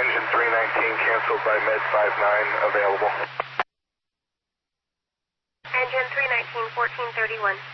Engine 319 canceled by Med 59 available. Engine 319, 1431.